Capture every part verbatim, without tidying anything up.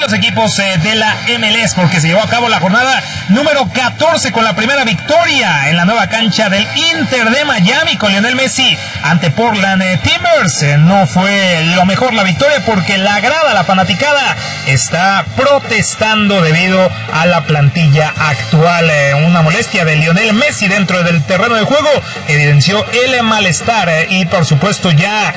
los equipos eh, de la M L S, porque se llevó a cabo la jornada número catorce con la primera victoria en la nueva cancha del Inter de Miami con Lionel Messi ante Portland eh, Timbers. Eh, no fue lo mejor la victoria porque la grada, la fanaticada, está protestando debido a la plantilla actual. Eh, una molestia de Lionel Messi dentro del terreno de juego evidenció el malestar eh, y por supuesto ya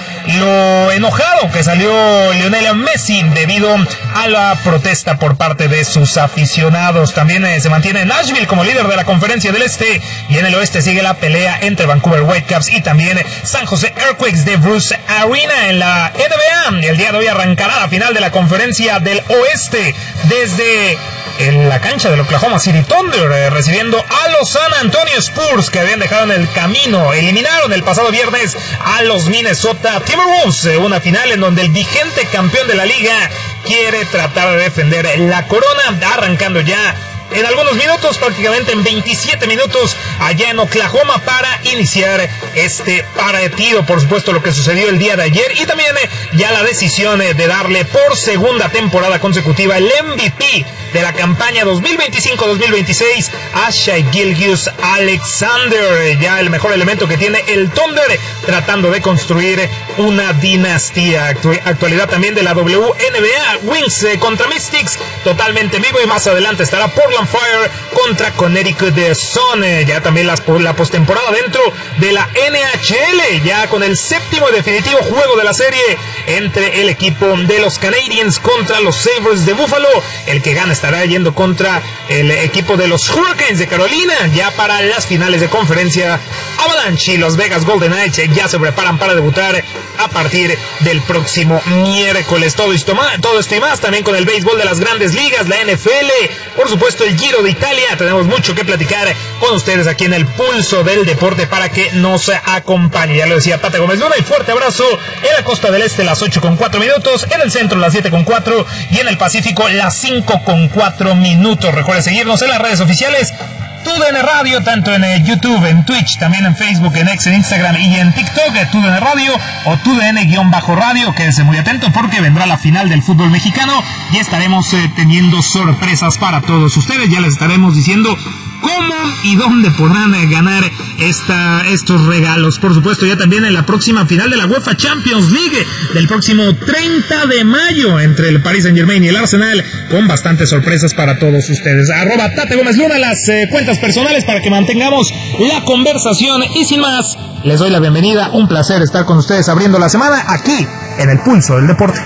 lo enojado que salió Lionel Messi debido a la protesta por parte de sus aficionados. También eh, se mantiene Nashville como líder de la Conferencia del Este, y en el oeste sigue la pelea entre Vancouver Whitecaps y también San Jose Earthquakes de Bruce Arena. En la N B A, el día de hoy arrancará la final de la Conferencia del Oeste desde en la cancha del Oklahoma City Thunder, eh, recibiendo a los San Antonio Spurs, que habían dejado en el camino. Eliminaron el pasado viernes a los Minnesota Timberwolves, eh, una final en donde el vigente campeón de la liga quiere tratar de defender la corona, arrancando ya en algunos minutos, prácticamente en veintisiete minutos, allá en Oklahoma para iniciar este partido. Por supuesto, lo que sucedió el día de ayer y también eh, ya la decisión eh, de darle por segunda temporada consecutiva el M V P de la campaña dos mil veinticinco dos mil veintiséis a Shai Gilgeous-Alexander, ya el mejor elemento que tiene el Thunder, tratando de construir una dinastía. Actu- actualidad también de la W N B A, Wings eh, contra Mystics, totalmente en vivo, y más adelante estará Portland Fire contra Connecticut Sun. Eh, ya también las, la postemporada dentro de la N H L, ya con el séptimo y definitivo juego de la serie entre el equipo de los Canadiens contra los Sabres de Buffalo. El que gana estará yendo contra el equipo de los Hurricanes de Carolina, ya para las finales de conferencia. Avalanche y los Vegas Golden Knights ya se preparan para debutar a partir del próximo miércoles. Todo esto, más, todo esto y más también con el béisbol de las grandes ligas, la N F L, por supuesto el Giro de Italia. Tenemos mucho que platicar con ustedes aquí en el Pulso del Deporte para que nos acompañe. Ya lo decía Tata Gómez Luna, y fuerte abrazo en la costa del este las ocho con cuatro minutos, en el centro las siete con cuatro y en el Pacífico las cinco con cuatro minutos. Recuerde seguirnos en las redes oficiales TUDN Radio, tanto en eh, YouTube, en Twitch, también en Facebook, en X, en Instagram y en TikTok, eh, TUDN Radio o TUDN-Radio. Quédense muy atentos porque vendrá la final del fútbol mexicano y estaremos eh, teniendo sorpresas para todos ustedes. Ya les estaremos diciendo cómo y dónde podrán eh, ganar esta, estos regalos. Por supuesto, ya también en la próxima final de la UEFA Champions League del próximo treinta de mayo entre el Paris Saint Germain y el Arsenal, con bastantes sorpresas para todos ustedes. Arroba Tate Gómez Luna, las eh, cuentas personales para que mantengamos la conversación. Y sin más, les doy la bienvenida. Un placer estar con ustedes abriendo la semana aquí en el Pulso del Deporte.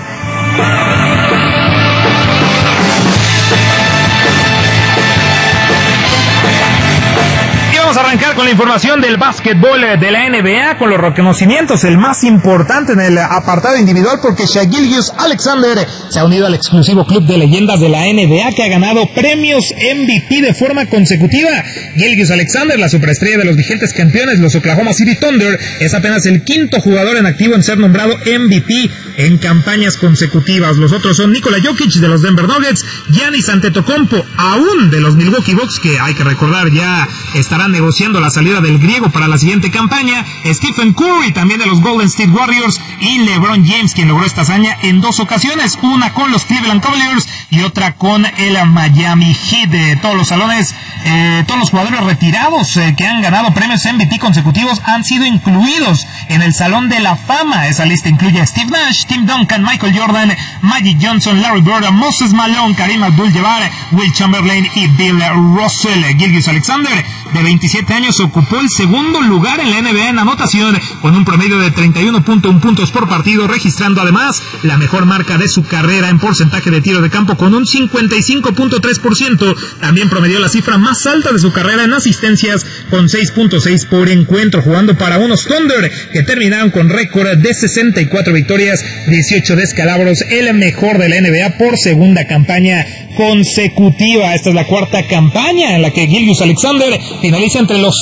Vamos a arrancar con la información del básquetbol de la N B A, con los reconocimientos, el más importante en el apartado individual, porque Shai Gilgeous-Alexander se ha unido al exclusivo club de leyendas de la N B A, que ha ganado premios M V P de forma consecutiva. Gilgeous-Alexander, la superestrella de los vigentes campeones, los Oklahoma City Thunder, es apenas el quinto jugador en activo en ser nombrado M V P en campañas consecutivas. Los otros son Nikola Jokic de los Denver Nuggets, Giannis Antetokounmpo aún de los Milwaukee Bucks, que hay que recordar ya estarán negociando la salida del griego para la siguiente campaña, Stephen Curry también de los Golden State Warriors, y LeBron James, quien logró esta hazaña en dos ocasiones, una con los Cleveland Cavaliers y otra con el Miami Heat. De todos los salones, eh, todos los jugadores retirados eh, que han ganado premios M V P consecutivos han sido incluidos en el Salón de la Fama. Esa lista incluye a Steve Nash, Tim Duncan, Michael Jordan, Magic Johnson, Larry Bird, Moses Malone, Kareem Abdul-Jabbar, Will Chamberlain y Bill Russell. Gilgeous-Alexander, de veintisiete años, ocupó el segundo lugar en la N B A en anotación, con un promedio de treinta y uno punto uno puntos por partido, registrando además la mejor marca de su carrera en porcentaje de tiro de campo con un cincuenta y cinco punto tres por ciento. También promedió la cifra más alta de su carrera en asistencias, con seis punto seis por encuentro, jugando para unos Thunder que terminaron con récord de sesenta y cuatro victorias, dieciocho descalabros, el mejor de la N B A por segunda campaña consecutiva. Esta es la cuarta campaña en la que Gilgeous-Alexander finaliza entre los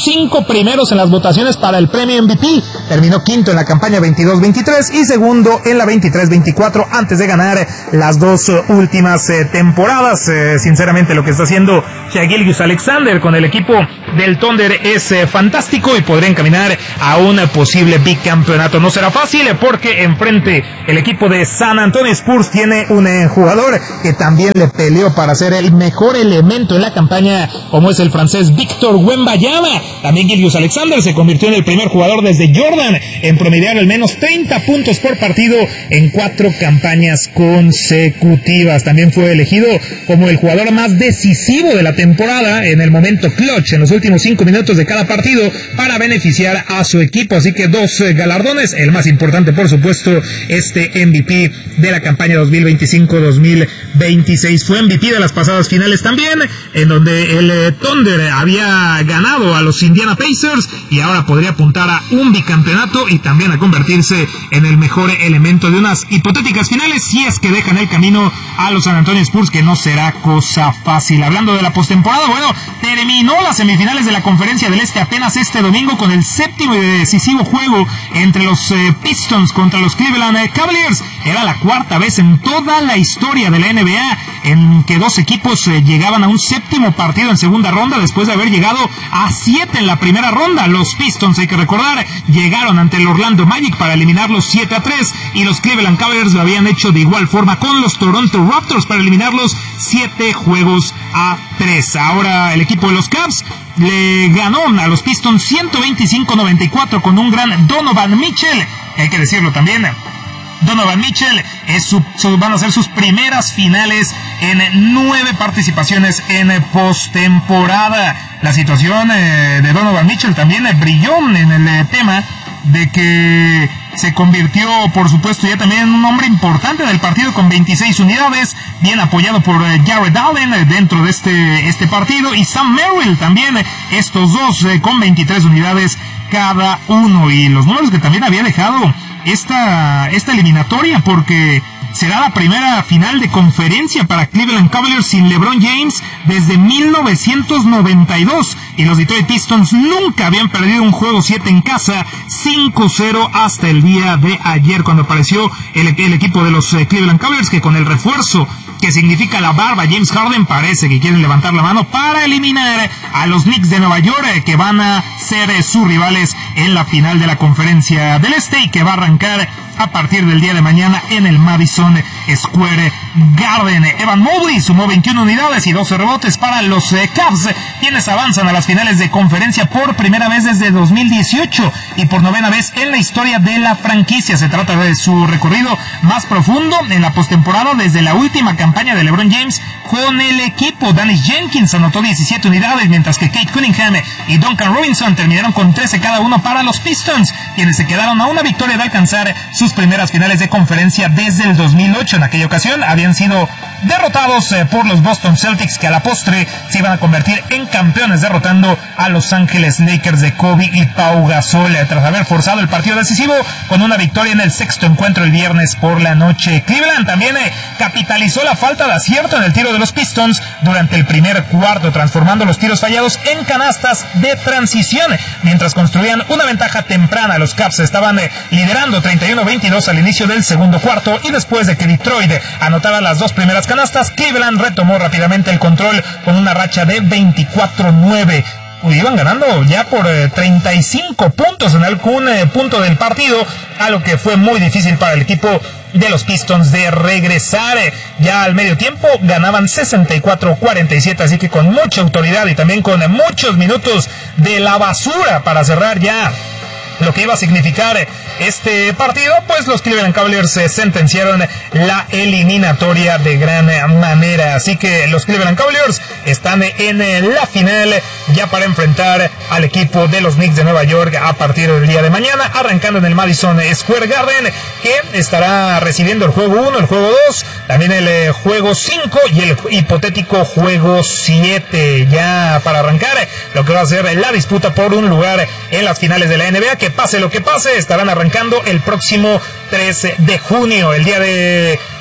cinco primeros en las votaciones para el premio M V P. Terminó quinto en la campaña veintidós veintitrés y segundo en la veintitrés veinticuatro antes de ganar las dos últimas eh, temporadas. Eh, sinceramente lo que está haciendo Shai Gilgeous-Alexander con el equipo del Thunder es eh, fantástico y podría encaminar a un posible bicampeonato. No será fácil porque enfrente el equipo de San Antonio Spurs tiene un eh, jugador que también le peleó para ser el mejor elemento en la campaña, como es el francés Victor Wembanyama. También Gilgeous-Alexander se convirtió en el primer jugador desde Jordan en promediar al menos treinta puntos por partido en cuatro campañas consecutivas. También fue elegido como el jugador más decisivo de la temporada en el momento clutch, en los últimos cinco minutos de cada partido, para beneficiar a su equipo. Así que dos eh, galardones, el más importante por supuesto, este M V P de la campaña dos mil veinticinco dos mil veintiséis. Fue M V P de las pasadas finales también, en donde el eh, Thunder había ganado a los Indiana Pacers y ahora podría apuntar a un bicampeonato y también a convertirse en el mejor elemento de unas hipotéticas finales, si es que dejan el camino a los San Antonio Spurs, que no será cosa fácil. Hablando de la postemporada, bueno, terminó las semifinales de la Conferencia del Este apenas este domingo con el séptimo y decisivo juego entre los eh, Pistons contra los Cleveland eh, Cavaliers. Era la cuarta vez en toda la historia de la N B A en que dos equipos eh, llegaban a un séptimo partido en segunda ronda después de haber llegado a siete en la primera ronda. Los Pistons, hay que recordar, llegaron ante el Orlando Magic para eliminarlos siete a tres y los Cleveland Cavaliers lo habían hecho de igual forma con los Toronto Raptors para eliminarlos siete juegos a tres. Ahora el equipo de los Cavs le ganó a los Pistons ciento veinticinco a noventa y cuatro con un gran Donovan Mitchell. Hay que decirlo también, Donovan Mitchell es su, su, van a ser sus primeras finales en nueve participaciones en postemporada. La situación eh, de Donovan Mitchell también eh, brilló en el eh, tema de que se convirtió, por supuesto, ya también en un hombre importante del partido con veintiséis unidades, bien apoyado por eh, Jared Allen eh, dentro de este, este partido, y Sam Merrill también, eh, estos dos eh, con veintitrés unidades cada uno, y los números que también había dejado esta, esta eliminatoria, porque será la primera final de conferencia para Cleveland Cavaliers sin LeBron James desde mil novecientos noventa y dos, y los Detroit Pistons nunca habían perdido un juego siete en casa, cinco cero hasta el día de ayer, cuando apareció el, el equipo de los eh, Cleveland Cavaliers, que con el refuerzo que significa la barba James Harden parece que quieren levantar la mano para eliminar a los Knicks de Nueva York, eh, que van a ser eh, sus rivales en la final de la Conferencia del Este y que va a arrancar a partir del día de mañana en el Madison Square Garden. Evan Mobley sumó veintiuna unidades y doce rebotes para los eh, Cavs, quienes avanzan a las finales de conferencia por primera vez desde dos mil dieciocho y por novena vez en la historia de la franquicia. Se trata de su recorrido más profundo en la postemporada desde la última campaña de LeBron James con el equipo. Dennis Jenkins anotó diecisiete unidades, mientras que Kate Cunningham y Duncan Robinson terminaron con trece cada uno para los Pistons, quienes se quedaron a una victoria de alcanzar sus primeras finales de conferencia desde el dos mil ocho. En aquella ocasión habían sido derrotados eh, por los Boston Celtics, que a la postre se iban a convertir en campeones derrotando a Los Ángeles Lakers de Kobe y Pau Gasol, eh, tras haber forzado el partido decisivo con una victoria en el sexto encuentro el viernes por la noche. Cleveland también eh, capitalizó la falta de acierto en el tiro de los Pistons durante el primer cuarto, transformando los tiros fallados en canastas de transición, mientras construían una ventaja temprana. Los Cavs estaban eh, liderando treinta y uno a veintidós al inicio del segundo cuarto, y después de que Detroit anotara las dos primeras canastas, Cleveland retomó rápidamente el control con una racha de veinticuatro nueve. Iban ganando ya por eh, treinta y cinco puntos en algún eh, punto del partido, algo que fue muy difícil para el equipo de los Pistons de regresar. Eh, ya al medio tiempo ganaban sesenta y cuatro a cuarenta y siete, así que con mucha autoridad y también con eh, muchos minutos de la basura para cerrar ya lo que iba a significar este partido, pues los Cleveland Cavaliers se sentenciaron la eliminatoria de gran manera. Así que los Cleveland Cavaliers están en la final ya para enfrentar al equipo de los Knicks de Nueva York a partir del día de mañana, arrancando en el Madison Square Garden, que estará recibiendo el juego uno, el juego dos, también el juego cinco y el hipotético juego siete, ya para arrancar lo que va a ser la disputa por un lugar en las finales de la N B A, que pase lo que pase, estarán arrancando el próximo trece de junio. El día de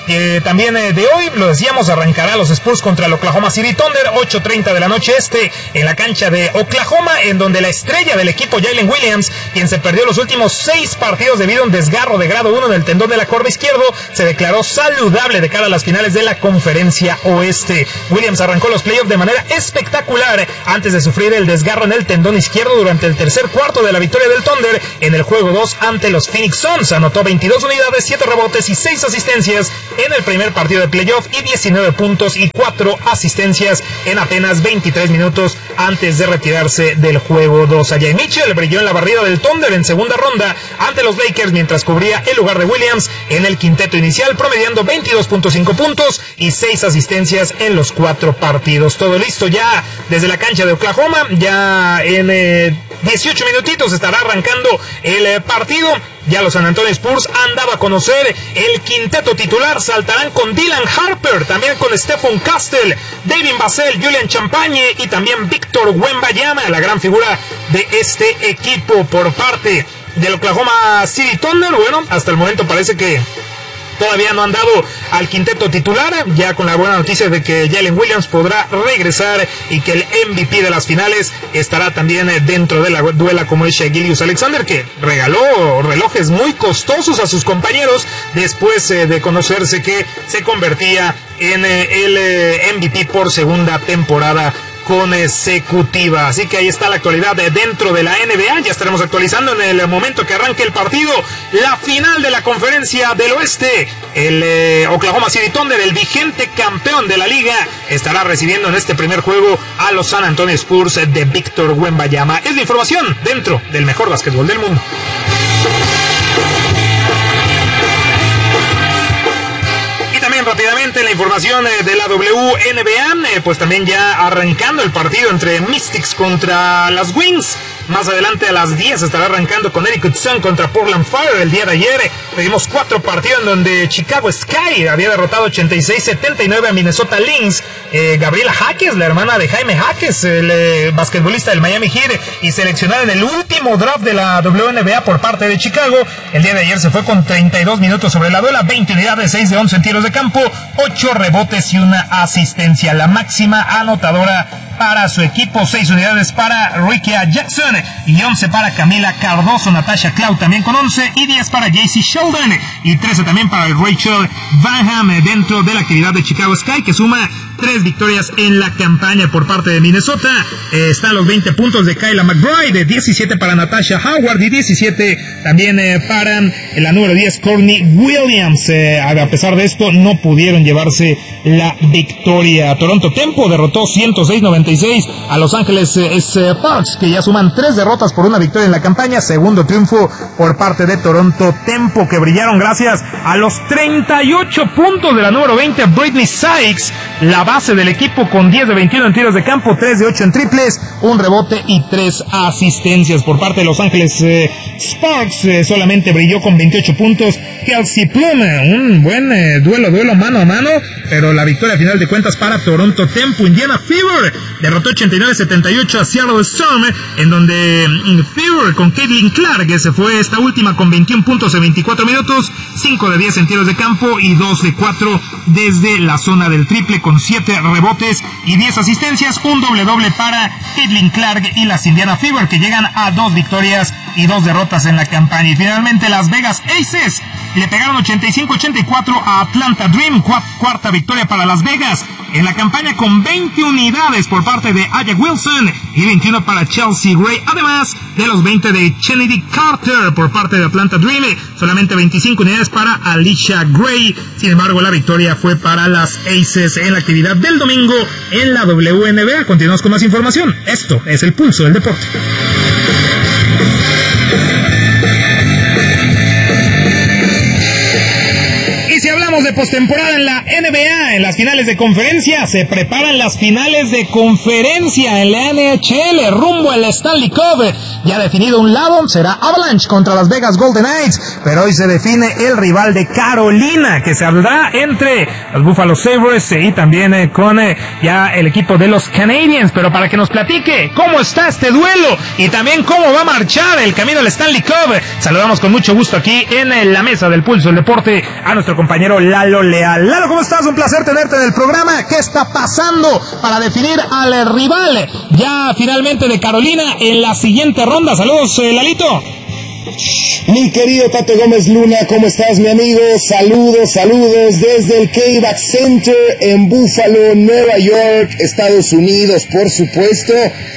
eh, también eh, de hoy, lo decíamos, arrancará los Spurs contra el Oklahoma City Thunder, ocho treinta de la noche este, en la cancha de Oklahoma, en donde la estrella del equipo, Jalen Williams, quien se perdió los últimos seis partidos debido a un desgarro de grado uno en el tendón de la corva izquierdo, se declaró saludable de cara a las finales de la Conferencia Oeste. Williams arrancó los playoffs de manera espectacular antes de sufrir el desgarro en el tendón izquierdo durante el tercer cuarto de la victoria del Thunder en el juego dos ante los Phoenix Suns. Anotó veintidós unidades, siete rebotes y seis asistencias en el primer partido de playoff y diecinueve puntos y cuatro asistencias en apenas veintitrés minutos antes de retirarse del juego dos. Jay Mitchell brilló en la barrida del Thunder en segunda ronda ante los Lakers mientras cubría el lugar de Williams en el quinteto inicial, promediando veintidós punto cinco puntos y seis asistencias en los cuatro partidos. Todo listo ya desde la cancha de Oklahoma. Ya en eh, dieciocho minutitos estará arrancando el eh, partido. Ya los San Antonio Spurs han dado a conocer el quinteto titular. Saltarán con Dylan Harper, también con Stephon Castle, David Vassell, Julian Champagne y también Víctor Wembanyama, la gran figura de este equipo. Por parte del Oklahoma City Thunder, bueno, hasta el momento parece que todavía no han dado al quinteto titular, ya con la buena noticia de que Jalen Williams podrá regresar y que el M V P de las finales estará también dentro de la duela, como es Shai Gilgeous-Alexander, que regaló relojes muy costosos a sus compañeros después eh, de conocerse que se convertía en eh, el eh, M V P por segunda temporada consecutiva. Así que ahí está la actualidad de dentro de la N B A. Ya estaremos actualizando en el momento que arranque el partido. La final de la Conferencia del Oeste. El eh, Oklahoma City Thunder, el vigente campeón de la liga, estará recibiendo en este primer juego a los San Antonio Spurs de Víctor Wembanyama. Es la información dentro del mejor básquetbol del mundo. Rápidamente la información eh, de la W N B A, eh, pues también ya arrancando el partido entre Mystics contra las Wings. Más adelante a las diez estará arrancando con Eric Hudson contra Portland Fire. El día de ayer eh, tuvimos cuatro partidos en donde Chicago Sky había derrotado ochenta y seis setenta y nueve a Minnesota Lynx. Eh, Gabriela Jaques, la hermana de Jaime Jaques, el eh, basquetbolista del Miami Heat y seleccionada en el último draft de la W N B A por parte de Chicago, el día de ayer se fue con treinta y dos minutos sobre la duela, veinte unidades, seis de once en tiros de campo, ocho rebotes y una asistencia. La máxima anotadora para su equipo, seis unidades para Rickea Jackson y once para Camila Cardoso. Natasha Cloud también con once y diez para J C Sheldon y trece también para Rachel Vanham dentro de la actividad de Chicago Sky, que suma tres victorias en la campaña. Por parte de Minnesota eh, están los veinte puntos de Kyla McBride, diecisiete para Natasha Howard y diecisiete también eh, para la número diez Courtney Williams. Eh, a pesar de esto no pudieron llevarse la victoria. Toronto Tempo derrotó ciento seis noventa y seis a Los Ángeles eh, Sparks, que ya suman tres derrotas por una victoria en la campaña. Segundo triunfo por parte de Toronto Tempo, que brillaron gracias a los treinta y ocho puntos de la número veinte Brittany Sykes, la base del equipo, con diez de veintiuno en tiros de campo, tres de ocho en triples, un rebote y tres asistencias. Por parte de Los Ángeles eh, Sparks eh, solamente brilló con veintiocho puntos Kelsey Plum. Un buen eh, duelo, duelo mano a mano, pero la victoria final de cuentas para Toronto Tempo. Indiana Fever derrotó ochenta y nueve setenta y ocho a Seattle Storm, en donde mm, Fever con Caitlin Clark, que se fue esta última con veintiún puntos en veinticuatro minutos, cinco de diez en tiros de campo y dos de cuatro desde la zona del triple, con siete rebotes y diez asistencias. Un doble doble para Caitlin Clark y las Indiana Fever, que llegan a dos victorias y dos derrotas en la campaña. Y finalmente Las Vegas Aces le pegaron ochenta y cinco ochenta y cuatro a Atlanta Dream, cuarta victoria para Las Vegas en la campaña, con veinte unidades por parte de Aya Wilson y veintiuno para Chelsea Gray, además de los veinte de Kennedy Carter por parte de Atlanta Dream. Solamente veinticinco unidades para Alicia Gray. Sin embargo, la victoria fue para las Aces en la actividad del domingo en la W N B A. Continuamos con más información. Esto es el Pulso del Deporte. De postemporada en la N B A, en las finales de conferencia, se preparan las finales de conferencia en la N H L rumbo al Stanley Cup. Ya definido un lado, será Avalanche contra Las Vegas Golden Knights, pero hoy se define el rival de Carolina, que se saldrá entre los Buffalo Sabres y también eh, con eh, ya el equipo de los Canadiens. Pero para que nos platique cómo está este duelo y también cómo va a marchar el camino al Stanley Cup, saludamos con mucho gusto aquí en la mesa del Pulso del Deporte a nuestro compañero Lalo Leal. Lalo, ¿cómo estás? Un placer tenerte en el programa. ¿Qué está pasando para definir al rival ya finalmente de Carolina en la siguiente ronda? Saludos, eh, Lalito. Mi querido Tato Gómez Luna, ¿cómo estás, mi amigo? Saludos, saludos desde el K-Back Center en Buffalo, Nueva York, Estados Unidos, por supuesto.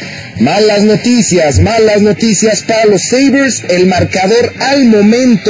Malas noticias, malas noticias para los Sabres. El marcador al momento,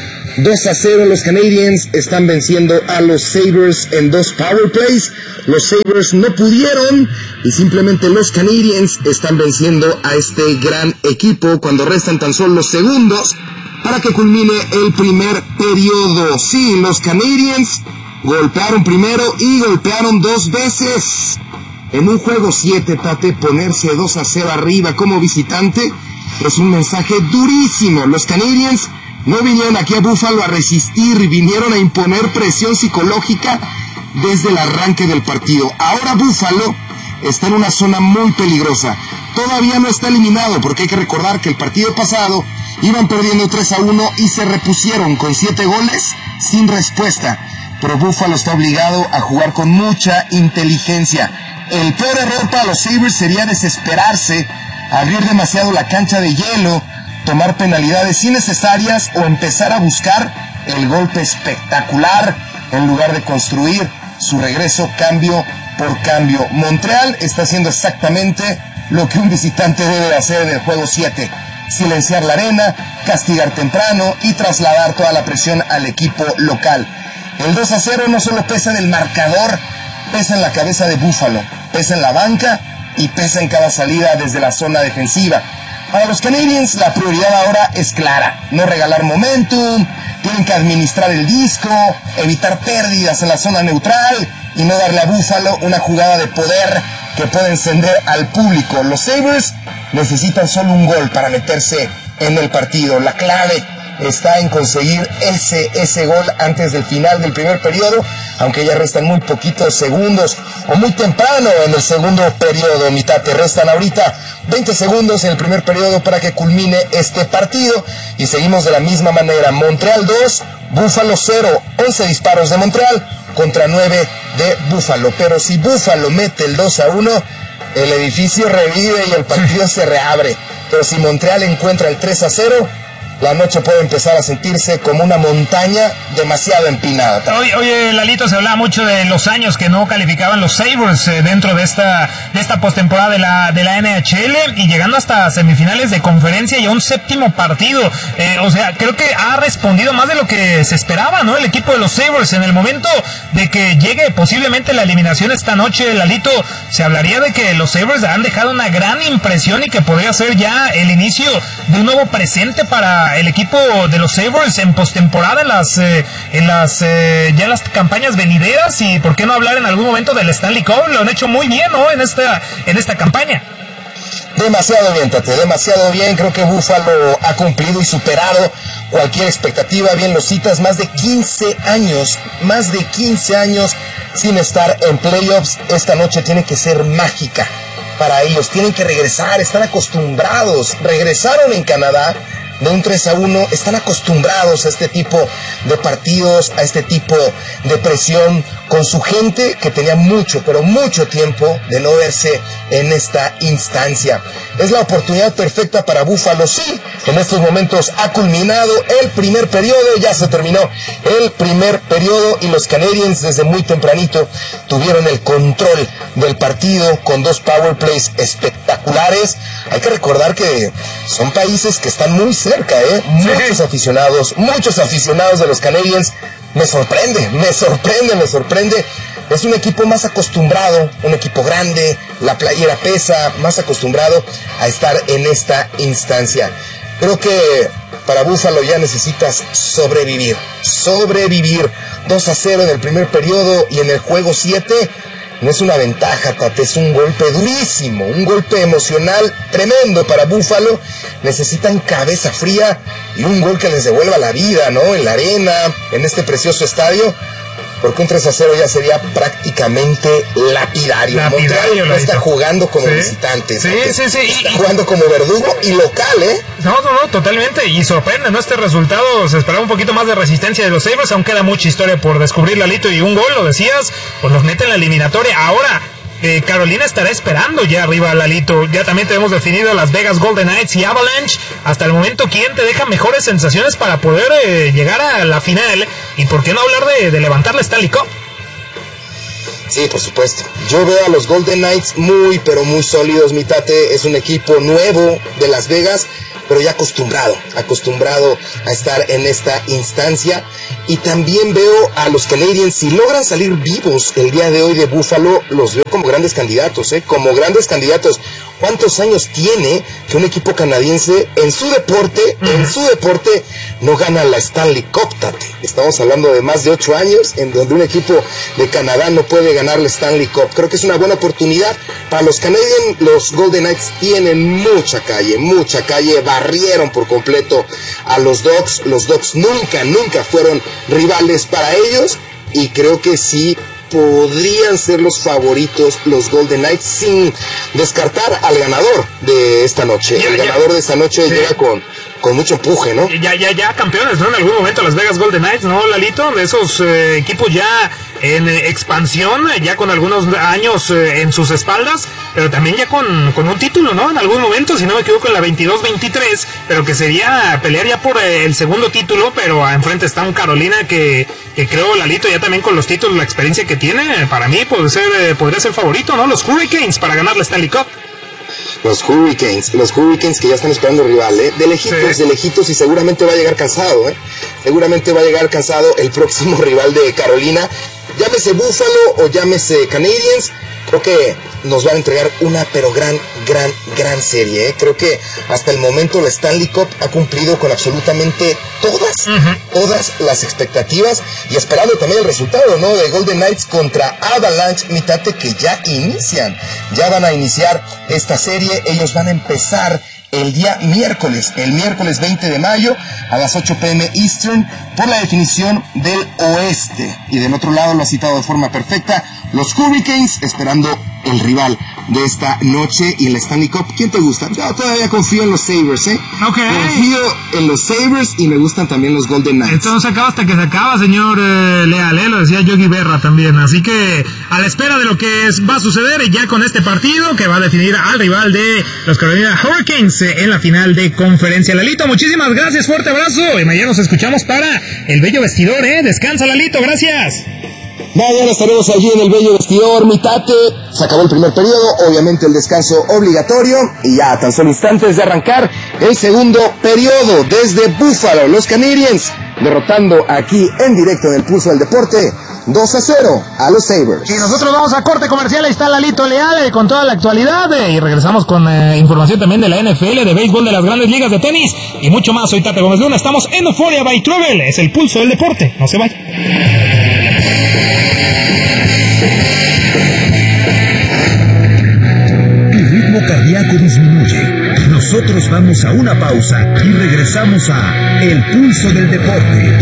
dos a cero, los Canadiens están venciendo a los Sabres en dos power plays. Los Sabres no pudieron y simplemente los Canadiens están venciendo a este gran equipo cuando restan tan solo los segundos para que culmine el primer periodo. Sí, los Canadiens golpearon primero y golpearon dos veces. En un juego siete, Tate, ponerse dos a cero arriba como visitante es un mensaje durísimo. Los Canadiens no vinieron aquí a Buffalo a resistir, vinieron a imponer presión psicológica desde el arranque del partido. Ahora Buffalo está en una zona muy peligrosa. Todavía no está eliminado porque hay que recordar que el partido pasado iban perdiendo tres a uno y se repusieron con siete goles sin respuesta. Pero Buffalo está obligado a jugar con mucha inteligencia. El peor error para los Sabres sería desesperarse, abrir demasiado la cancha de hielo, tomar penalidades innecesarias o empezar a buscar el golpe espectacular en lugar de construir su regreso cambio por cambio. Montreal está haciendo exactamente lo que un visitante debe hacer en el juego siete. Silenciar la arena, castigar temprano y trasladar toda la presión al equipo local. El dos a cero no solo pesa en el marcador, pesa en la cabeza de Buffalo, pesa en la banca y pesa en cada salida desde la zona defensiva. Para los Canadiens la prioridad ahora es clara: no regalar momentum, tienen que administrar el disco, evitar pérdidas en la zona neutral y no darle a Buffalo una jugada de poder que pueda encender al público. Los Sabres necesitan solo un gol para meterse en el partido. La clave está en conseguir ese, ese gol antes del final del primer periodo, aunque ya restan muy poquitos segundos, o muy temprano en el segundo periodo, mitad. Te restan ahorita veinte segundos en el primer periodo para que culmine este partido, y seguimos de la misma manera. Montreal dos, Buffalo cero, once disparos de Montreal contra nueve de Buffalo. Pero si Buffalo mete el dos a uno, el edificio revive y el partido se reabre. Pero si Montreal encuentra el tres a cero, la noche puede empezar a sentirse como una montaña demasiado empinada. Oye, oye, Lalito, se hablaba mucho de los años que no calificaban los Sabres eh, dentro de esta de esta postemporada de la de la N H L, y llegando hasta semifinales de conferencia y a un séptimo partido. Eh, o sea, creo que ha respondido más de lo que se esperaba, ¿no? El equipo de los Sabres, en el momento de que llegue posiblemente la eliminación esta noche, Lalito, se hablaría de que los Sabres han dejado una gran impresión y que podría ser ya el inicio de un nuevo presente para el equipo de los Sabres en postemporada, en las eh, en las eh, ya en las campañas venideras. Y por qué no hablar en algún momento del Stanley Cup. Lo han hecho muy bien, ¿no? En esta en esta campaña. Demasiado bien, Tate, demasiado bien. Creo que Buffalo ha cumplido y superado cualquier expectativa. Bien lo citas, más de quince años, más de quince años sin estar en playoffs. Esta noche tiene que ser mágica para ellos. Tienen que regresar, están acostumbrados. Regresaron en Canadá de un tres a uno, están acostumbrados a este tipo de partidos, a este tipo de presión con su gente que tenía mucho, pero mucho tiempo de no verse en esta instancia. Es la oportunidad perfecta para Buffalo. Sí, en estos momentos ha culminado el primer periodo, ya se terminó el primer periodo y los Canadiens desde muy tempranito tuvieron el control del partido con dos power plays espectaculares. Hay que recordar que son países que están muy cerca, ¿eh? Muchos aficionados, muchos aficionados de los Canadiens. Me sorprende, me sorprende, me sorprende. Es un equipo más acostumbrado, un equipo grande, la playera pesa, más acostumbrado a estar en esta instancia. Creo que para Buffalo ya necesitas sobrevivir, sobrevivir. dos a cero en el primer periodo y en el juego siete no es una ventaja, Tate, es un golpe durísimo, un golpe emocional tremendo para Buffalo. Necesitan cabeza fría y un gol que les devuelva la vida, ¿no? En la arena, en este precioso estadio. porque un tres a cero ya sería prácticamente lapidario. Lapidario, Montreal no está jugando como sí. visitante, sí, sí, sí. está y, jugando como verdugo y local, ¿eh? No, no, no, totalmente, y sorprende, ¿no? Este resultado, se esperaba un poquito más de resistencia de los Sabres, aún queda mucha historia por descubrir, Lalito, y un gol, lo decías, pues los mete en la eliminatoria. Ahora, Eh, Carolina estará esperando ya arriba, Lalito. Ya también tenemos definido Las Vegas Golden Knights y Avalanche. Hasta el momento, ¿quién te deja mejores sensaciones para poder eh, llegar a la final? Y por qué no hablar de, de levantar la Stanley Cup. Sí, por supuesto. Yo veo a los Golden Knights muy, pero muy sólidos, mi tate. Es un equipo nuevo de Las Vegas, pero ya acostumbrado, acostumbrado a estar en esta instancia. Y también veo a los Canadiens, si logran salir vivos el día de hoy de Buffalo, los veo como grandes candidatos, ¿eh? Como grandes candidatos. ¿Cuántos años tiene que un equipo canadiense en su deporte, mm. en su deporte, no gana la Stanley Cup, tate? Estamos hablando de más de ocho años en donde un equipo de Canadá no puede ganar la Stanley Cup. Creo que es una buena oportunidad para los Canadiens. Los Golden Knights tienen mucha calle, mucha calle. Barrieron por completo a los Ducks. Los Ducks nunca, nunca fueron rivales para ellos. Y creo que sí podrían ser los favoritos los Golden Knights, sin descartar al ganador de esta noche. Ya, el ya. ganador de esta noche sí. llega con, con mucho empuje, ¿no? Ya, ya, ya campeones, ¿no? En algún momento Las Vegas Golden Knights, ¿no, Lalito? De esos eh, equipos ya en eh, expansión, ya con algunos años eh, en sus espaldas, pero también ya con, con un título, ¿no? En algún momento, si no me equivoco, en la veintidós veintitrés, pero que sería pelear ya por eh, el segundo título, pero enfrente está un Carolina que, que creo, Lalito, ya también con los títulos, la experiencia que tiene, para mí puede ser, eh, podría ser favorito, ¿no? Los Hurricanes para ganar la Stanley Cup. Los Hurricanes, los Hurricanes que ya están esperando rival, ¿eh? De lejitos, sí. de lejitos, y seguramente va a llegar cansado, ¿eh? Seguramente va a llegar cansado el próximo rival de Carolina. Llámese Buffalo o llámese Canadiens, creo que nos van a entregar una pero gran, gran, gran serie, ¿eh? Creo que hasta el momento la Stanley Cup ha cumplido con absolutamente todas, uh-huh. todas las expectativas, y esperando también el resultado, ¿no? De Golden Knights contra Avalanche, mitate, que ya inician, ya van a iniciar esta serie. Ellos van a empezar el día miércoles, el miércoles veinte de mayo a las ocho pm Eastern, por la definición del oeste. Y del otro lado, lo ha citado de forma perfecta, los Hurricanes esperando el rival de esta noche. Y en la Stanley Cup, ¿quién te gusta? Yo todavía confío en los Sabres, ¿eh? Ok. Confío en los Sabres y me gustan también los Golden Knights. Esto no se acaba hasta que se acaba, señor eh, Leal, ¿eh? Lo decía Yogi Berra también. Así que a la espera de lo que es, va a suceder ya con este partido que va a definir al rival de los Carolina Hurricanes en la final de conferencia. Lalito, muchísimas gracias, fuerte abrazo, y mañana nos escuchamos para el bello vestidor, ¿eh? Descansa, Lalito, gracias. Mañana estaremos allí en el bello vestidor, mi tate. Se acabó el primer periodo, obviamente el descanso obligatorio, y ya a tan solo instantes de arrancar el segundo periodo desde Buffalo. Los Canadiens derrotando aquí en directo en el Pulso del Deporte dos a cero a los Sabres. Y nosotros vamos a corte comercial. Ahí está Lalito Leal eh, con toda la actualidad, eh, y regresamos con eh, información también de la N F L, de béisbol, de las grandes ligas de tenis y mucho más. Soy Tate Gómez Luna, estamos en Euphoria by Travel. Es el Pulso del Deporte, no se vaya. Tu ritmo cardíaco disminuye. Nosotros vamos a una pausa y regresamos a El Pulso del Deporte.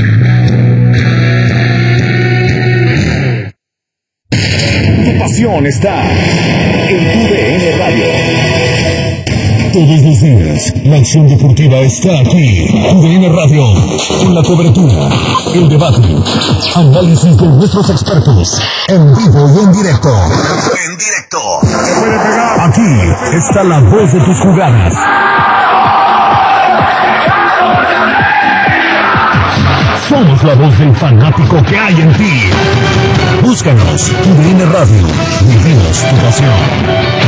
Tu pasión está en tu D N Radio. Todos los días, la acción deportiva está aquí. U D N Radio, en la cobertura, el debate, análisis de nuestros expertos, en vivo y en directo. En directo. Aquí está la voz de tus jugadas. Somos la voz del fanático que hay en ti. Búscanos, U D N Radio, vivimos tu pasión.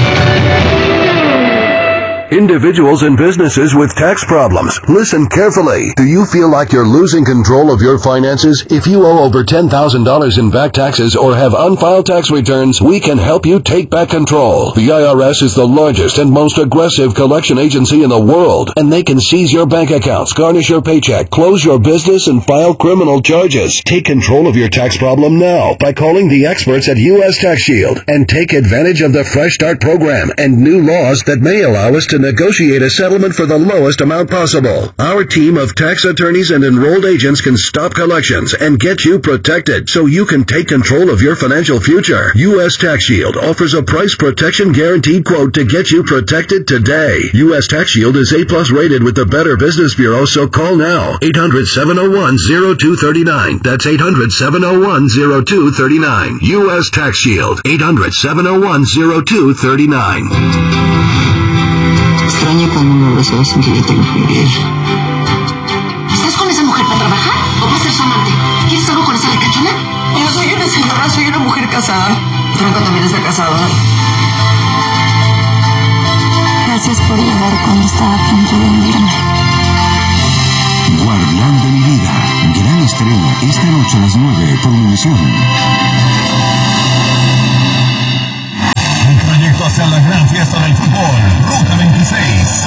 Individuals and businesses with tax problems. Listen carefully. Do you feel like you're losing control of your finances? If you owe over ten thousand dollars in back taxes or have unfiled tax returns, we can help you take back control. The I R S is the largest and most aggressive collection agency in the world, and they can seize your bank accounts, garnish your paycheck, close your business, and file criminal charges. Take control of your tax problem now by calling the experts at U S Tax Shield and take advantage of the Fresh Start program and new laws that may allow us to negotiate a settlement for the lowest amount possible. Our team of tax attorneys and enrolled agents can stop collections and get you protected so you can take control of your financial future. U S Tax Shield offers a price protection guaranteed quote to get you protected today. U S Tax Shield is A plus rated with the Better Business Bureau, so call now. eight hundred, seven oh one, oh two three nine. That's eight hundred, seven oh one, oh two three nine. U S Tax Shield. eight hundred, seven oh one, oh two three nine. Extraño cuando me abrazaba sin que yo tenga que ir. ¿Estás con esa mujer para trabajar o para ser su amante? ¿Quieres algo con esa ricachona? Yo soy una señora, soy una mujer casada. Franco también está casado. Gracias por llegar cuando estaba a punto de hundirme. Guardián de mi vida. Gran estreno esta noche a las nueve por Univisión. Un trayecto hacia la gran fiesta del fútbol. Ruta veintiséis.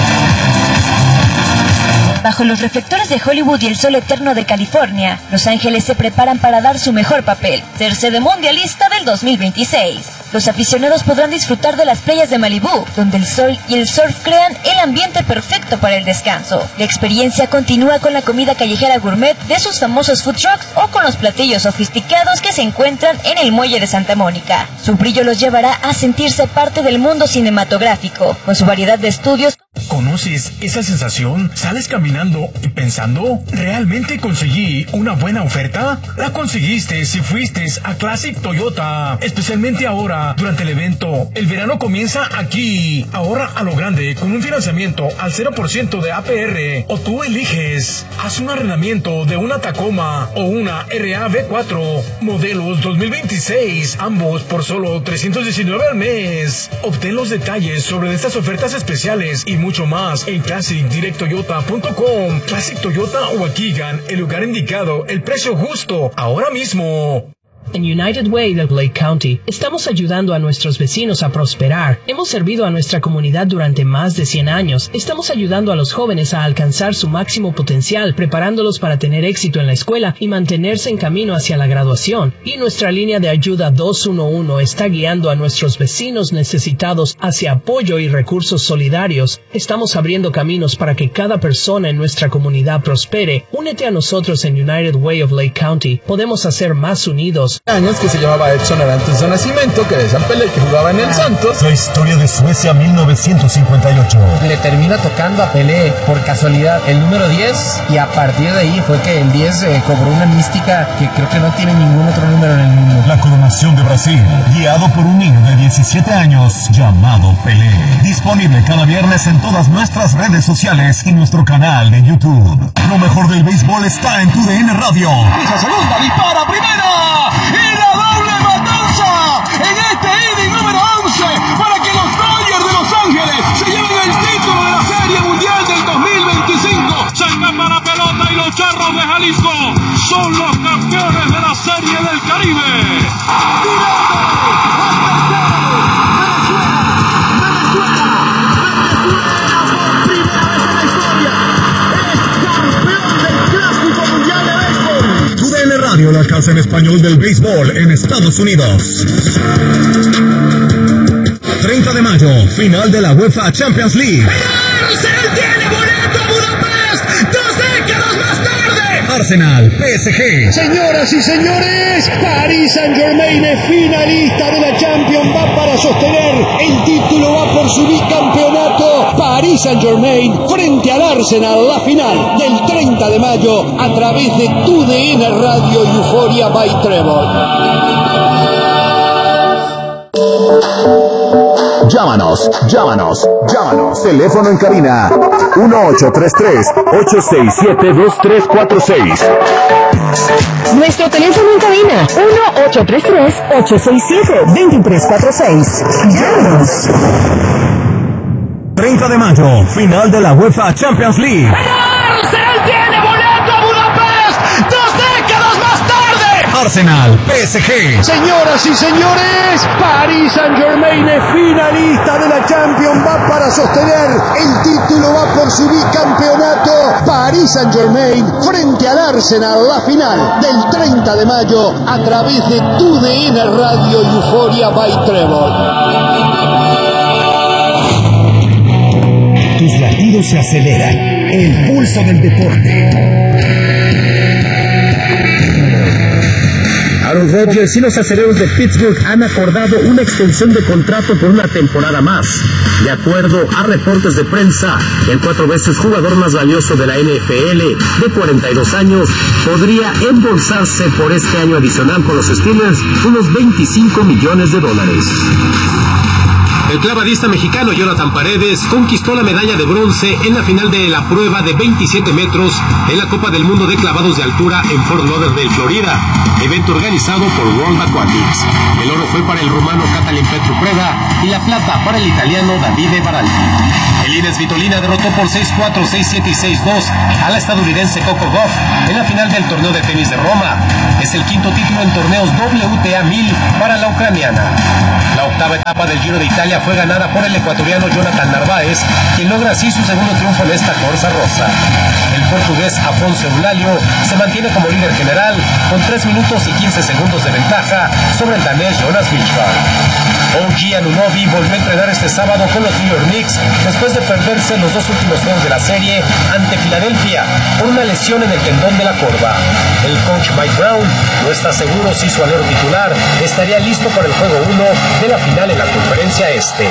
Bajo los reflectores de Hollywood y el sol eterno de California, Los Ángeles se preparan para dar su mejor papel, ser sede mundialista del dos mil veintiséis. Los aficionados podrán disfrutar de las playas de Malibú, donde el sol y el surf crean el ambiente perfecto para el descanso. La experiencia continúa con la comida callejera gourmet de sus famosos food trucks o con los platillos sofisticados que se encuentran en el muelle de Santa Mónica. Su brillo los llevará a sentirse parte del mundo cinematográfico, con su variedad de estudios. ¿Conoces esa sensación? ¿Sales caminando y pensando, ¿realmente conseguí una buena oferta? La conseguiste si fuiste a Classic Toyota, especialmente ahora, durante el evento. El verano comienza aquí. Ahorra a lo grande con un financiamiento al cero por ciento de A P R, o tú eliges. Haz un arrendamiento de una Tacoma o una R A V cuatro, modelos dos mil veintiséis, ambos por solo trescientos diecinueve al mes. Obtén los detalles sobre estas ofertas especiales y mucho más en classic direct toyota punto com. Classic Toyota Waukegan, el lugar indicado, el precio justo, ahora mismo. En United Way de Lake County, estamos ayudando a nuestros vecinos a prosperar. Hemos servido a nuestra comunidad durante más de cien años. Estamos ayudando a los jóvenes a alcanzar su máximo potencial, preparándolos para tener éxito en la escuela y mantenerse en camino hacia la graduación. Y nuestra línea de ayuda dos uno uno está guiando a nuestros vecinos necesitados hacia apoyo y recursos solidarios. Estamos abriendo caminos para que cada persona en nuestra comunidad prospere. Únete a nosotros en United Way of Lake County. Podemos hacer más unidos. Años que se llamaba Edson antes de su nacimiento, que de San Pelé, que jugaba en el Santos. La historia de Suecia mil novecientos cincuenta y ocho. Le termina tocando a Pelé por casualidad el número diez, y a partir de ahí fue que el diez eh, cobró una mística que creo que no tiene ningún otro número en el mundo. La coronación de Brasil, guiado por un niño de diecisiete años llamado Pelé. Disponible cada viernes en todas nuestras redes sociales y nuestro canal de YouTube. Lo mejor del béisbol está en tu D N Radio. Esa segunda dispara primera. Y la doble matanza en este inning número once para que los Dodgers de Los Ángeles se lleven el título de la Serie Mundial del dos mil veinticinco. Se escapa la pelota y los Charros de Jalisco son los campeones de la Serie del Caribe. Radio, la casa en español del béisbol en Estados Unidos. treinta de mayo, final de la UEFA Champions League. ¡Arsenal tiene boleto a Budapest! ¡Dos décadas más tarde! Arsenal, P S G. Señoras y señores, Paris Saint-Germain es finalista de la Champions, va para sostener el título, va por su bicampeonato. Paris Saint-Germain frente al Arsenal, la final del treinta de mayo a través de tu D N Radio Euphoria by Trevor. Llámanos, llámanos, llámanos. Teléfono en cabina uno ocho tres tres, ocho seis siete, dos tres cuatro seis. Nuestro teléfono en cabina uno ocho tres tres, ocho seis siete, dos tres cuatro seis. Llámanos. treinta de mayo, final de la UEFA Champions League. ¡Arsenal tiene boleto a Budapest! ¡Dos décadas más tarde! Arsenal, P S G. Señoras y señores, Paris Saint-Germain es finalista de la Champions, va para sostener el título, va por su bicampeonato. Paris Saint-Germain frente al Arsenal, la final del treinta de mayo a través de tu D N Radio Euphoria by Trevor. latido se acelera. El pulso del deporte. Aaron Rodgers y los acereros de Pittsburgh han acordado una extensión de contrato por una temporada más. De acuerdo a reportes de prensa, el cuatro veces jugador más valioso de la N F L, de cuarenta y dos años, podría embolsarse por este año adicional con los Steelers unos veinticinco millones de dólares. El clavadista mexicano Jonathan Paredes conquistó la medalla de bronce en la final de la prueba de veintisiete metros en la Copa del Mundo de clavados de altura en Fort Lauderdale, Florida, evento organizado por World Aquatics. El oro fue para el rumano Catalin Petru Preda y la plata para el italiano Davide Baraldi. El Ines Svitolina derrotó por seis cuatro, seis siete y seis dos a la estadounidense Coco Gauff en la final del torneo de tenis de Roma. Es el quinto título en torneos W T A mil para la ucraniana. La octava etapa del Giro de Italia fue ganada por el ecuatoriano Jonathan Narváez, quien logra así su segundo triunfo en esta corsa rosa. El portugués Afonso Eulalio se mantiene como líder general con tres minutos y quince segundos de ventaja sobre el danés Jonas Vingegaard. O G Anunoby volvió a entrenar este sábado con los New York Knicks después de perderse los dos últimos juegos de la serie ante Filadelfia por una lesión en el tendón de la corva. El coach Mike Brown no está seguro si su alero titular estaría listo para el juego uno de la final en la conferencia este.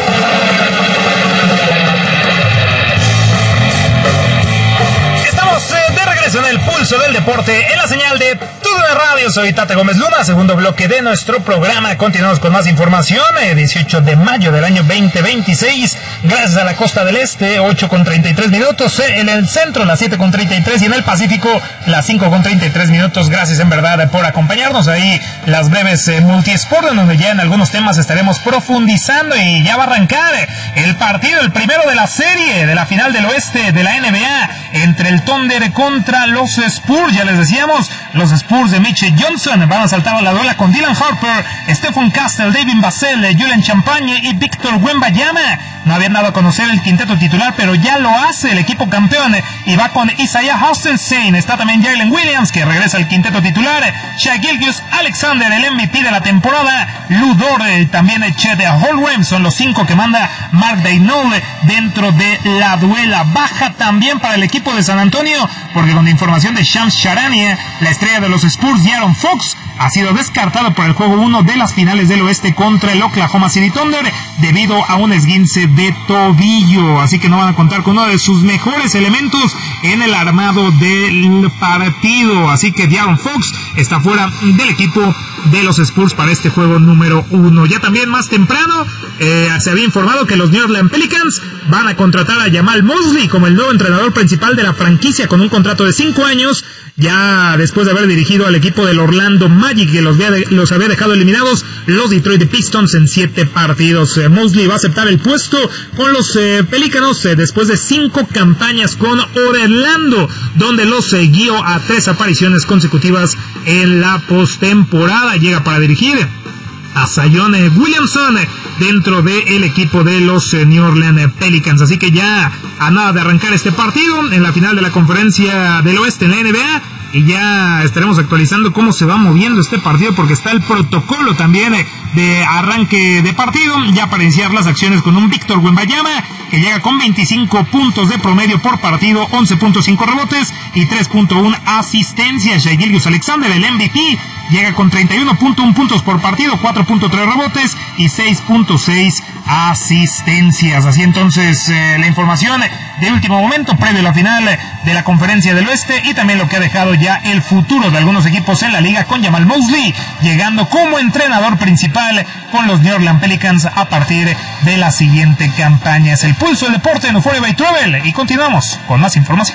Estamos eh, de regreso en el pulso del deporte en la señal de TUDN Radio. Soy Tate Gómez Luna, segundo bloque de nuestro programa. Continuamos con más información. eh, dieciocho de mayo del año veinte veintiséis, gracias a la costa del este, ocho con treinta y tres minutos, eh, en el centro las siete con treinta y tres y en el Pacífico las cinco con treinta y tres minutos. Gracias en verdad por acompañarnos ahí las breves eh, multisport, en donde ya en algunos temas estaremos profundizando y ya va a arrancar el partido, el primero de la serie de la final del oeste de la N B A entre el Thunder contra los Spurs. Ya les decíamos, los Spurs de Mitch Johnson van a saltar a la duela con Dylan Harper, Stephen Castle, David Basel, Julian Champagne y Víctor Wembanyama. No habían dado a conocer el quinteto titular, pero ya lo hace el equipo campeón y va con Isaiah Hausenstein. Está también Jalen Williams, que regresa al quinteto titular, Shai Gilgeous-Alexander, el M V P de la temporada, Lou Dort, también Chet Holmgren. Son los cinco que manda Mark Daigneault dentro de la duela. Baja también para el equipo de San Antonio, porque con la información de Shams Charania, la estrella de los Spurs, De'Aaron Fox, ha sido descartado por el juego uno de las finales del oeste contra el Oklahoma City Thunder debido a un esguince de tobillo, así que no van a contar con uno de sus mejores elementos en el armado del partido, así que De'Aaron Fox está fuera del equipo de los Spurs para este juego número uno. Ya también más temprano eh, se había informado que los New Orleans Pelicans van a contratar a Jamal Mosley como el nuevo entrenador principal de la franquicia con un contrato de cinco años, ya después de haber dirigido al equipo del Orlando Magic, que los había, de, los había dejado eliminados los Detroit Pistons en siete partidos. Eh, Mosley va a aceptar el puesto con los eh, Pelícanos eh, después de cinco campañas con Orlando, donde los eh, guió a tres apariciones consecutivas en la postemporada. Llega para dirigir a Zion Williamson dentro del equipo de los New Orleans Pelicans. Así que ya a nada de arrancar este partido en la final de la conferencia del oeste en la N B A, y ya estaremos actualizando cómo se va moviendo este partido, porque está el protocolo también de arranque de partido, ya para iniciar las acciones con un Víctor Wembanyama, que llega con veinticinco puntos de promedio por partido, once punto cinco rebotes y tres punto uno asistencias. Shai Gilgeous-Alexander, el M V P, llega con treinta y uno punto uno puntos por partido, cuatro punto tres rebotes y seis punto seis asistencias. Así entonces eh, la información de último momento previo a la final de la conferencia del oeste, y también lo que ha dejado ya el futuro de algunos equipos en la liga, con Jamal Mosley llegando como entrenador principal con los New Orleans Pelicans a partir de la siguiente campaña. Es el pulso del deporte en Euphoria by Travel, y continuamos con más información.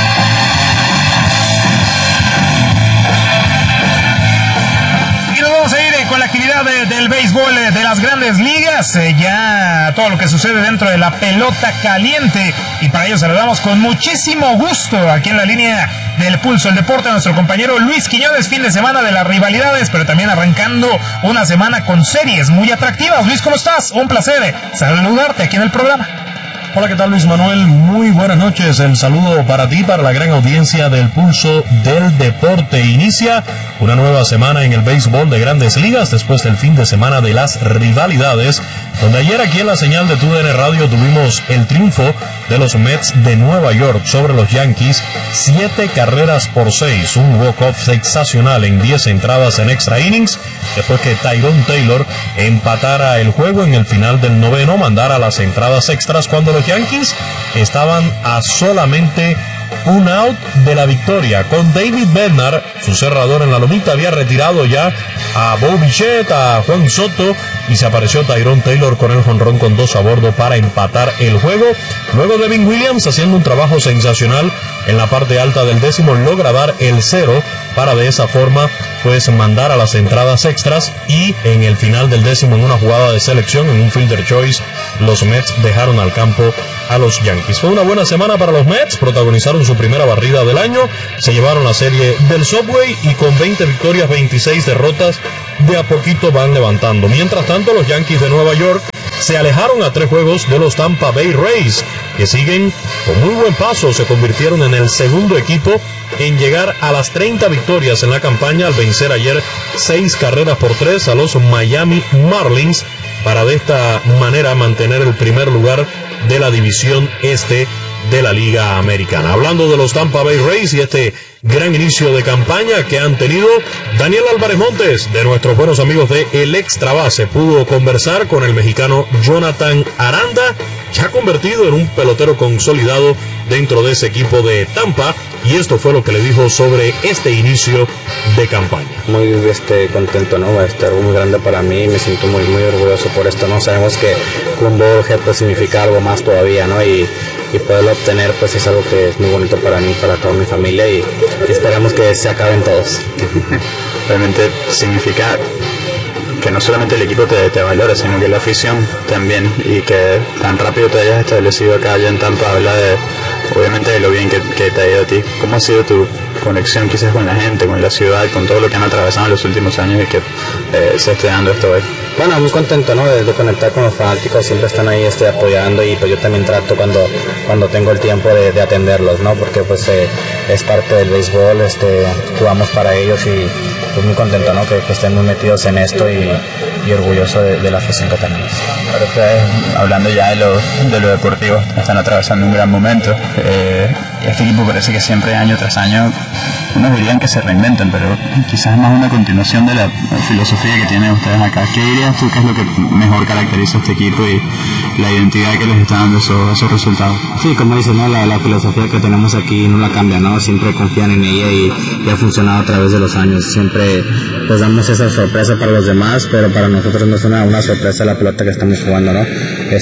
Vamos a ir con la actividad de, del béisbol de las grandes ligas, eh, ya todo lo que sucede dentro de la pelota caliente, y para ello saludamos con muchísimo gusto aquí en la línea del pulso del deporte a nuestro compañero Luis Quiñones. Fin de semana de las rivalidades, pero también arrancando una semana con series muy atractivas. Luis, ¿cómo estás? Un placer saludarte aquí en el programa. Hola, ¿qué tal, Luis Manuel? Muy buenas noches. El saludo para ti, para la gran audiencia del Pulso del Deporte. Inicia una nueva semana en el béisbol de Grandes Ligas después del fin de semana de las rivalidades, donde ayer aquí en la señal de T U D N Radio tuvimos el triunfo de los Mets de Nueva York sobre los Yankees, siete carreras por seis, un walk-off sensacional en diez entradas en extra innings, después que Tyrone Taylor empatara el juego en el final del noveno, mandara las entradas extras cuando los Yankees estaban a solamente un out de la victoria. Con David Bednar, su cerrador en la lomita, había retirado ya a Bo Bichette, a Juan Soto, y se apareció Tyrone Taylor con el jonrón con dos a bordo para empatar el juego. Luego Devin Williams, haciendo un trabajo sensacional en la parte alta del décimo, logra dar el cero para de esa forma pues mandar a las entradas extras, y en el final del décimo, en una jugada de selección, en un fielder choice, los Mets dejaron al campo a los Yankees. Fue una buena semana para los Mets, protagonizaron su primera barrida del año, se llevaron la serie del Subway y con veinte victorias, veintiséis derrotas, de a poquito van levantando. Mientras tanto, los Yankees de Nueva York se alejaron a tres juegos de los Tampa Bay Rays, que siguen con muy buen paso. Se convirtieron en el segundo equipo en llegar a las treinta victorias en la campaña, al vencer ayer seis carreras por tres a los Miami Marlins, para de esta manera mantener el primer lugar de la división este de la Liga Americana. Hablando de los Tampa Bay Rays y este gran inicio de campaña que han tenido, Daniel Álvarez Montes, de nuestros buenos amigos de El Extra Base, pudo conversar con el mexicano Jonathan Aranda, ya convertido en un pelotero consolidado dentro de ese equipo de Tampa, y esto fue lo que le dijo sobre este inicio de campaña. Muy este, contento, ¿no? Este, algo muy grande para mí, me siento muy, muy orgulloso por esto, ¿no? Sabemos que un ball hit pues significa algo más todavía, ¿no? Y, y poderlo obtener pues es algo que es muy bonito para mí, para toda mi familia, y, y esperamos que se acaben todos. Realmente significa que no solamente el equipo te, te valora, sino que la afición también, y que tan rápido te hayas establecido acá allá en Tampa, habla de, obviamente, de lo bien que, que te ha ido a ti. ¿Cómo ha sido tu conexión quizás con la gente, con la ciudad, con todo lo que han atravesado en los últimos años y que eh, se esté dando esto hoy? Bueno, muy contento, ¿no? De, de conectar con los fanáticos, siempre están ahí estoy apoyando, y pues yo también trato cuando, cuando tengo el tiempo de, de atenderlos, ¿no? Porque pues eh, es parte del béisbol, este, jugamos para ellos, y pues muy contento, ¿no? Que, que estén muy metidos en esto, y, y orgulloso de, de la afición que tenemos. Ahora ustedes, hablando ya de lo, de lo deportivo, están atravesando un gran momento. Eh, este equipo parece que siempre, año tras año, unos dirían que se reinventan, pero quizás es más una continuación de la filosofía que tienen ustedes acá. ¿Qué dirías tú que es lo que mejor caracteriza a este equipo y la identidad que les está dando esos, esos resultados? Sí, como dices, ¿no? La, la filosofía que tenemos aquí no la cambia, ¿no? Siempre confían en ella, y, y ha funcionado a través de los años. Siempre pues damos esa sorpresa para los demás, pero para nosotros no es una, una sorpresa la pelota que estamos jugando, ¿no?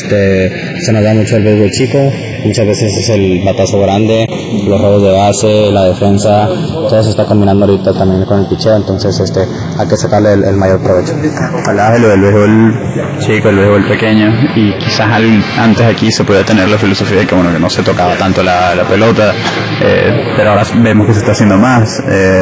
Este, se nos da mucho el béisbol chico, muchas veces es el batazo grande, los robos de base, la defensa, todo se está combinando ahorita también con el picheo, entonces este, hay que sacarle el, el mayor provecho. Hablabas de lo del béisbol chico, el béisbol pequeño, y quizás al, antes aquí se podía tener la filosofía de que, bueno, que no se tocaba tanto la, la pelota, eh, pero ahora vemos que se está haciendo más, eh,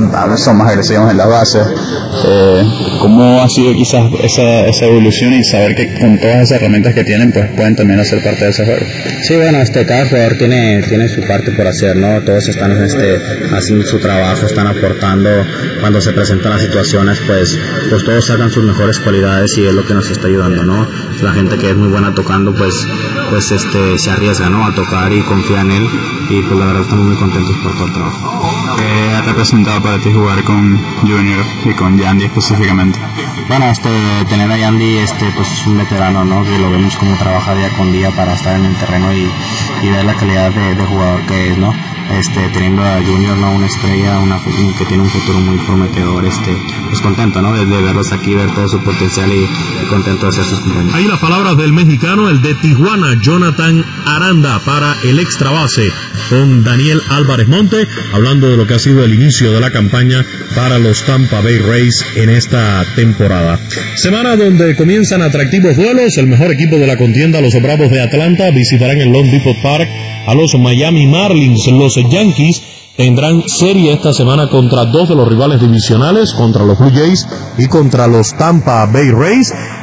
son más agresivos en la base. Eh, ¿Cómo ha sido quizás esa, esa evolución y saber que con todas esas herramientas que tienen pues pueden también hacer parte de ese juego? Sí, bueno, este, cada jugador tiene, tiene su parte por hacer, ¿no? Todos están este, haciendo su trabajo, están aportando. Cuando se presentan las situaciones, pues, pues todos sacan sus mejores cualidades, y es lo que nos está ayudando, ¿no? La gente que es muy buena tocando, pues, pues este, se arriesga, ¿no? A tocar y confía en él, y pues la verdad estamos muy contentos por todo el trabajo. ¿Qué ha representado para ti jugar con Junior y con Yandy específicamente? Bueno, este, tener a Yandy, este, pues es un veterano, ¿no? Que lo vemos como trabaja día con día para estar en el terreno, y, y ver la calidad de, de jugador que es, ¿no? Este, teniendo a Junior, ¿no? Una estrella, una que tiene un futuro muy prometedor, este, pues contento, ¿no? De, de verlos aquí, ver todo su potencial, y, y contento de ser sus compañeros. Ahí las palabras del mexicano, el de Tijuana, Jonathan Aranda, para El Extra Base, con Daniel Álvarez Monte, hablando de lo que ha sido el inicio de la campaña para los Tampa Bay Rays en esta temporada. Semana donde comienzan atractivos duelos. El mejor equipo de la contienda, los Bravos de Atlanta, visitarán el Lone Depot Park a los Miami Marlins. Los Yankees tendrán serie esta semana contra dos de los rivales divisionales, contra los Blue Jays y contra los Tampa Bay Rays.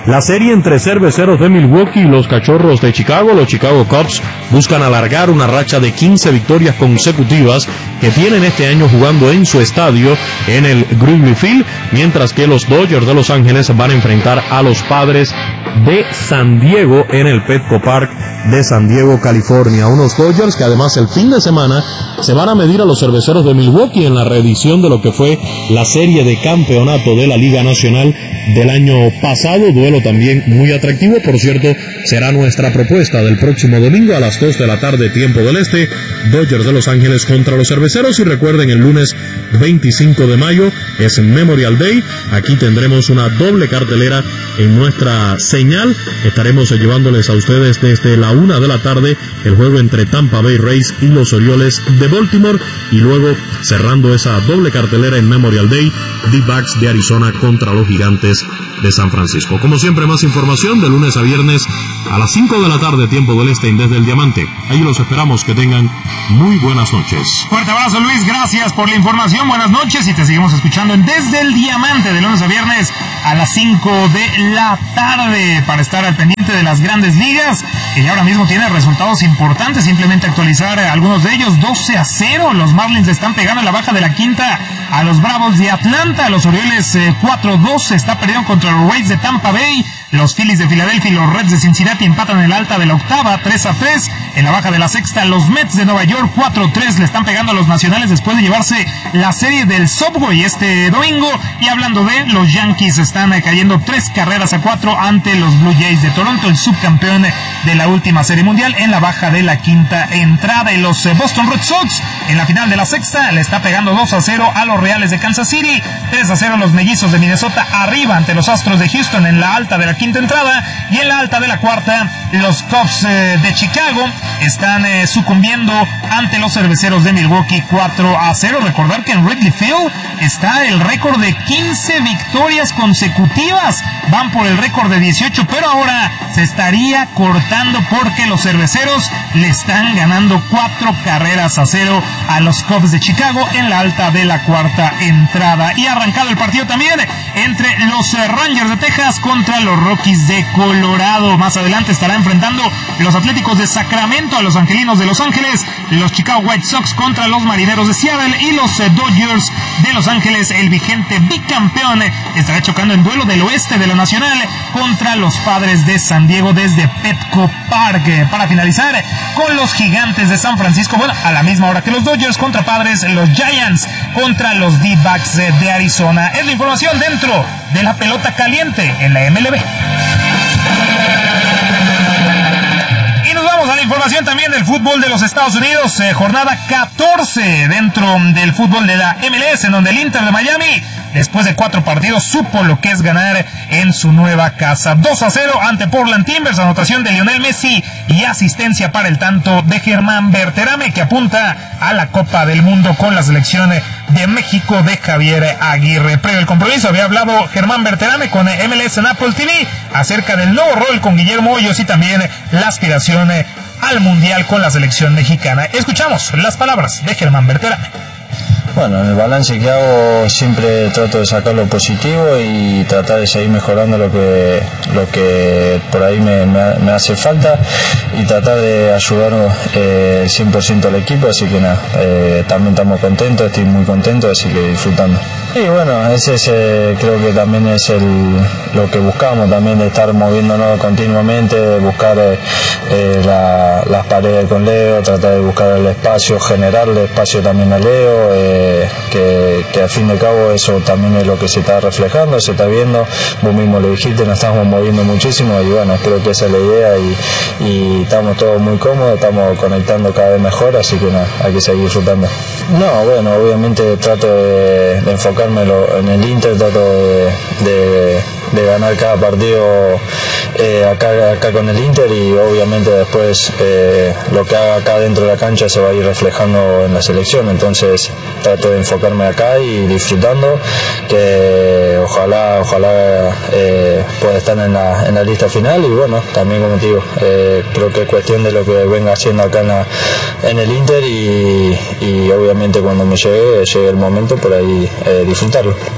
la serie entre Cerveceros de Milwaukee y los Cachorros de Chicago. Los Chicago Cubs buscan alargar una racha de quince victorias consecutivas que tienen este año jugando en su estadio en el Wrigley Field, mientras que los Dodgers de Los Ángeles van a enfrentar a los Padres de San Diego en el Petco Park de San Diego, California. Unos Dodgers que además el fin de semana se van a medir a los Cerveceros de Milwaukee en la reedición de lo que fue la serie de campeonato de la Liga Nacional del año pasado. Duelo también muy atractivo, por cierto, será nuestra propuesta del próximo domingo a las dos de la tarde, tiempo del este. Dodgers de Los Ángeles contra los Cerveceros. Y recuerden, el lunes veinticinco de mayo es Memorial Day. Aquí tendremos una doble cartelera en nuestra señal. Estaremos llevándoles a ustedes desde la una de la tarde el juego entre Tampa Bay Rays y los Orioles de Baltimore, y luego cerrando esa doble cartelera en Memorial Day, D-backs de Arizona contra los Gigantes de San Francisco. Como siempre, más información de lunes a viernes a las cinco de la tarde, tiempo del este, desde el Diamante. Ahí los esperamos. Que tengan muy buenas noches. Fuerte abrazo, Luis, gracias por la información, buenas noches, y te seguimos escuchando en Desde el Diamante de lunes a viernes a las cinco de la tarde para estar al pendiente de las grandes ligas, que ya ahora mismo tiene resultados importantes. Simplemente actualizar algunos de ellos: doce a cero, los Marlins le están pegando en la baja de la quinta a los Bravos de Atlanta. Los Orioles eh, cuatro dos se está perdiendo contra los Rays de Tampa Bay. Los Phillies de Filadelfia y los Reds de Cincinnati empatan en el alta de la octava, tres a tres. En la baja de la sexta, los Mets de Nueva York cuatro tres le están pegando a los Nacionales después de llevarse la serie del Subway este domingo. Y hablando de los Yankees, están cayendo tres carreras a cuatro ante los Blue Jays de Toronto, el subcampeón de la última serie mundial, en la baja de la quinta entrada. Y los Boston Red Sox en la final de la sexta le está pegando dos a cero a los Reales de Kansas City, tres a cero los Mellizos de Minnesota arriba ante los Astros de Houston en la alta de la quinta entrada. Y en la alta de la cuarta, los Cubs eh, de Chicago están eh, sucumbiendo ante los Cerveceros de Milwaukee cuatro a cero. Recordar que en Wrigley Field está el récord de quince victorias consecutivas, van por el récord de dieciocho, pero ahora se estaría cortando porque los Cerveceros le están ganando cuatro carreras a cero a los Cubs de Chicago en la alta de la cuarta entrada. Y ha arrancado el partido también entre los Rangers de Texas contra los Rockies de Colorado. Más adelante estará enfrentando los Atléticos de Sacramento a los Angelinos de Los Ángeles, los Chicago White Sox contra los Marineros de Seattle, y los Dodgers de Los Ángeles, el vigente bicampeón, estará chocando en duelo del oeste de la Nacional contra los Padres de San Diego desde Petco Park. Para finalizar con los Gigantes de San Francisco, bueno, a la misma hora que los Dodgers contra Padres, los Giants contra los D-backs de Arizona. Es la información dentro de la pelota caliente en la M L B. Y nos vamos a la información también del fútbol de los Estados Unidos, eh, jornada catorce dentro del fútbol de la M L S, en donde el Inter de Miami, después de cuatro partidos, supo lo que es ganar en su nueva casa. dos a cero ante Portland Timbers, anotación de Lionel Messi y asistencia para el tanto de Germán Berterame, que apunta a la Copa del Mundo con la selección de México de Javier Aguirre. Previo al compromiso había hablado Germán Berterame con M L S en Apple T V acerca del nuevo rol con Guillermo Hoyos y también la aspiración al Mundial con la selección mexicana. Escuchamos las palabras de Germán Berterame. Bueno, en el balance que hago siempre trato de sacar lo positivo y tratar de seguir mejorando lo que lo que por ahí me, me, me hace falta, y tratar de ayudar eh, cien por ciento al equipo, así que nada, eh, también estamos contentos, estoy muy contento, así que disfrutando. Y bueno, ese es, eh, creo que también es el, lo que buscamos también, de estar moviéndonos continuamente, de buscar eh, eh, la, las paredes con Leo, tratar de buscar el espacio, generarle espacio también a Leo, eh, Que, que al fin de cabo eso también es lo que se está reflejando, se está viendo. Vos mismo lo dijiste, nos estamos moviendo muchísimo, y bueno, creo que esa es la idea, y, y estamos todos muy cómodos, estamos conectando cada vez mejor, así que nada, hay que seguir disfrutando. No, bueno, obviamente trato de, de enfocarme en el Inter, trato de, de, de ganar cada partido eh, acá, acá con el Inter, y obviamente después eh, lo que haga acá dentro de la cancha se va a ir reflejando en la selección, entonces trato de enfocarme acá y disfrutando, que ojalá ojalá eh, pueda estar en la, en la lista final. Y bueno, también como te digo, eh, creo que es cuestión de lo que venga haciendo acá en, la, en el Inter, y, y obviamente cuando me llegue, llegue el momento, por ahí eh, disfrutarlo.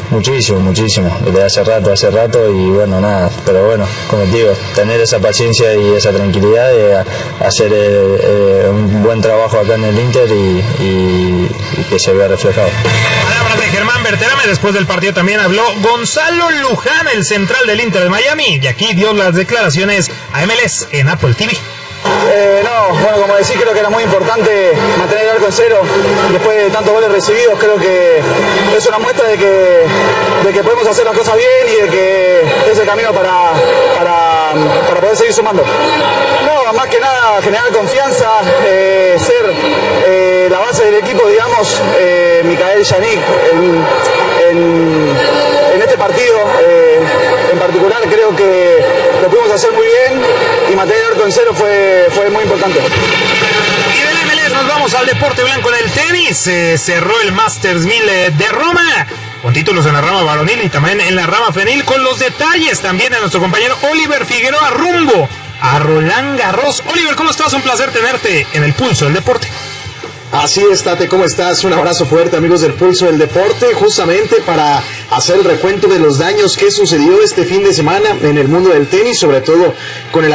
muchísimo, muchísimo, desde hace rato, hace rato y bueno, nada, pero bueno, como te digo, tener esa paciencia y esa tranquilidad de hacer eh, eh, un buen trabajo acá en el Inter y, y, y que se vea reflejado. Palabras de Germán Berterame. Después del partido también habló Gonzalo Luján, el central del Inter de Miami, y aquí dio las declaraciones a M L S en Apple T V. Eh, no, bueno, como decís, creo que era muy importante mantener el arco en cero después de tantos goles recibidos. Creo que es una muestra de que, de que podemos hacer las cosas bien y de que es el camino para, para, para poder seguir sumando. No, más que nada generar confianza, eh, ser eh, la base del equipo, digamos, eh, Micael Yannick en, en, en este partido eh, en particular creo que lo pudimos hacer muy bien y mantener el arco en cero fue, fue muy importante. Y del M L S nos vamos al deporte blanco del tenis. Se cerró el Masters mil de Roma con títulos en la rama varonil y también en la rama femenil, con los detalles también de nuestro compañero Oliver Figueroa rumbo a Roland Garros. Oliver, ¿cómo estás? Un placer tenerte en el pulso del deporte. Así es, Tate, ¿cómo estás? Un abrazo fuerte, amigos del Pulso del Deporte, justamente para hacer el recuento de los daños que sucedió este fin de semana en el mundo del tenis, sobre todo con el